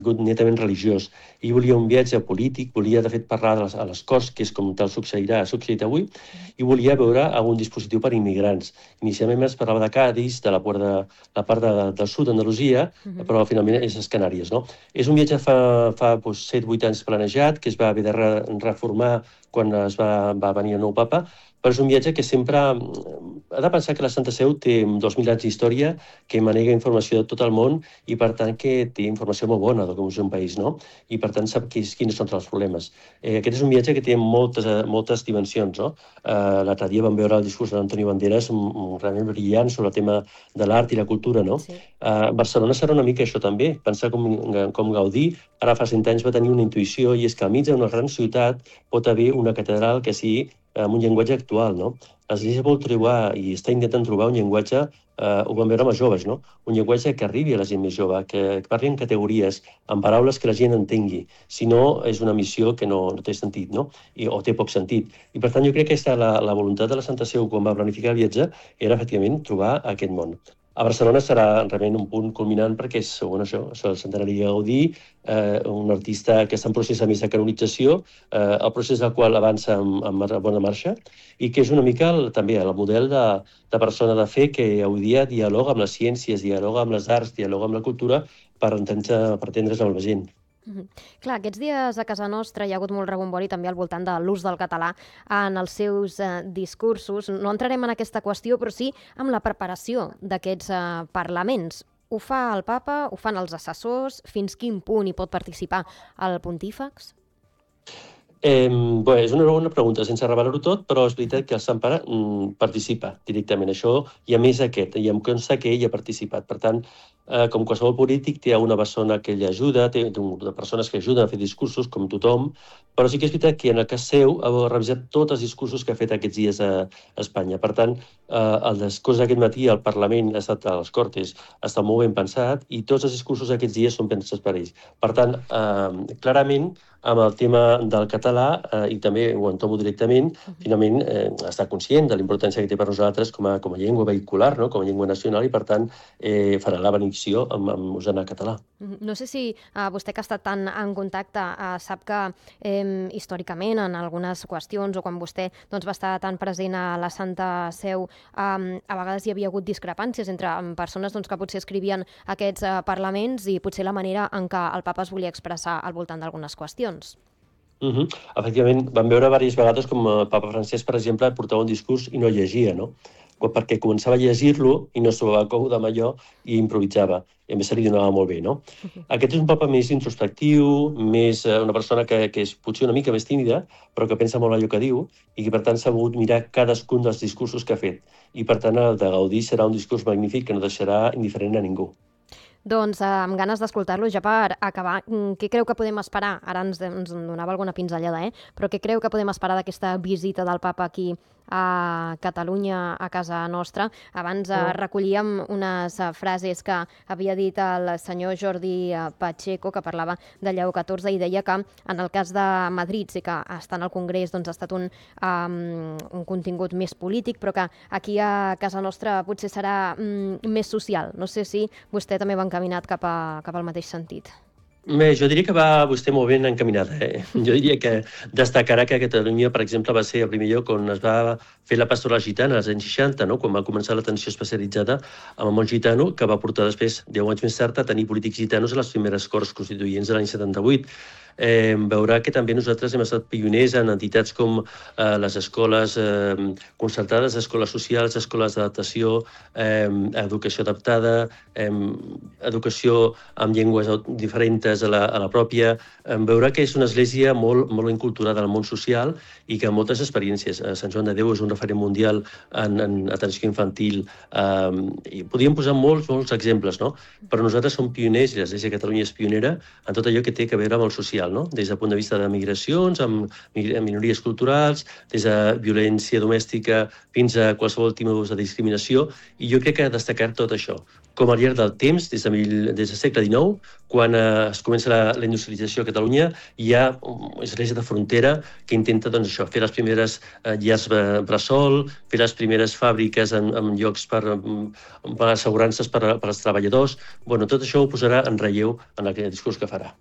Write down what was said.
netament religiós. Ell volia un viatge polític, volia de fet parlar a les Corts, que és com tal ha succeït avui, i volia veure algun dispositiu per immigrants. Inicialment es parlava de Cádiz, de la part del sud d'Andalusia, però finalment és les Canàries. No? És un viatge fa 7-8 anys planejat, que es va haver de reformar quan va venir el nou papa, però és un viatge que sempre ha de pensar que la Santa Seu té 2.000 anys d'història, que manega informació de tot el món i, per tant, que té informació molt bona de com és un país, no? I, per tant, sap quins són els problemes. Aquest és un viatge que té moltes dimensions, no? L'altre dia vam veure el discurs d'Antonio Banderas realment brillant sobre el tema de l'art i la cultura, no? Sí. Barcelona serà una mica això també, pensar com Gaudí, ara fa 100 anys va tenir una intuïció, i és que al mig d'una gran ciutat pot haver una catedral que sigui amb un llenguatge actual, no? L'Església vol trobar i està intentant trobar un llenguatge, ho vam veure amb els joves, no? Un llenguatge que arribi a la gent més jove, que parli en categories, en paraules que la gent entengui. Si no, és una missió que no té sentit, no? O té poc sentit. I, per tant, jo crec que la voluntat de la Santa Seu, quan va planificar el viatge, era, efectivament, trobar aquest món. A Barcelona serà realment un punt culminant perquè és, segons això, el centenari de Gaudí, un artista que està en procés de canonització, el procés del qual avança amb bona marxa, i que és una mica també el model de persona de fe que avui dia dialoga amb les ciències, dialoga amb les arts, dialoga amb la cultura per entendre's amb la gent. Clar, aquests dies a casa nostra hi ha hagut molt rebombori també al voltant de l'ús del català en els seus discursos. No entrarem en aquesta qüestió, però sí amb la preparació d'aquests parlaments. Ho fa el papa, ho fan els assessors, fins quin punt hi pot participar el pontífex? Bé, és una bona pregunta, sense revelar-ho tot, però és veritat que el Sant Pare participa directament. Això, i a més i em consta que ell ha participat. Per tant, com qualsevol polític, té una persona que ell ajuda, té persones que ajuden a fer discursos, com tothom, però sí que és veritat que en el cas seu ha revisat tots els discursos que ha fet aquests dies a Espanya. Per tant, el discurs d'aquest matí al Parlament, ha estat a les Cortes, ha estat molt ben pensat, i tots els discursos d'aquests dies són pensats per ells. Per tant, clarament, amb el tema del català, i també ho entomo directament, finalment està conscient de la importància que té per nosaltres com a llengua vehicular, no? Com a llengua nacional, i per tant farà la benedicció amb usar el català. No sé si vostè, que ha estat tan en contacte, sap que històricament en algunes qüestions, o quan vostè va estar tan present a la Santa Seu, a vegades hi havia hagut discrepàncies entre persones que potser escrivien aquests parlaments i potser la manera en què el papa es volia expressar al voltant d'algunes qüestions. Efectivament, vam veure diverses vegades com el papa Francesc, per exemple, portava un discurs i no llegia, no? Perquè començava a llegir-lo i no es trobava còmode amb allò i improvisava. I a més se li donava molt bé, no? Aquest és un papa més introspectiu, més una persona que és potser una mica més tímida, però que pensa molt allò que diu, i que per tant s'ha volgut mirar cadascun dels discursos que ha fet. I per tant el de Gaudí serà un discurs magnífic que no deixarà indiferent a ningú. Doncs amb ganes d'escoltar-lo, ja per acabar, què creu que podem esperar? Ara ens donava alguna pinzellada, però què creu que podem esperar d'aquesta visita del papa aquí a Catalunya, a casa nostra? Abans recollíem unes frases que havia dit el senyor Jordi Pacheco, que parlava de Lleó XIV, i deia que en el cas de Madrid sí que estar al Congrés ha estat un contingut més polític, però que aquí a casa nostra potser serà més social. No sé si vostè també va encaminat cap al mateix sentit. Bé, jo diria que va vostè molt ben encaminada. Jo diria que destacarà que Catalunya, per exemple, va ser el primer lloc on es va fer la pastoral gitana als anys 60, no? Quan va començar l'atenció especialitzada amb el món gitano, que va portar després, 10 anys més tard, a tenir polítics gitanos a les primeres Corts Constituïents de l'any 78. Veurà que també nosaltres hem estat pioners en entitats com les escoles concertades, escoles socials, escoles d'adaptació, educació adaptada, educació amb llengües diferents a la pròpia. Veurà que és una església molt enculturada al món social i que amb moltes experiències. Sant Joan de Déu és un referent mundial en atenció infantil. I podríem posar molts exemples, no? Però nosaltres som pioners, i l'Església de Catalunya és pionera en tot allò que té a veure amb el social. social, no? Des del punt de vista de migracions, amb minories culturals, des de violència domèstica fins a qualsevol tipus de discriminació, i jo crec que destacar tot això. Com al llarg del temps, des del segle XIX, quan es comença la industrialització a Catalunya, hi ha església de frontera que intenta doncs, això, fer les primeres llars bressol, fer les primeres fàbriques en llocs per assegurances per als treballadors. Bueno, tot això ho posarà en relleu en el discurs que farà.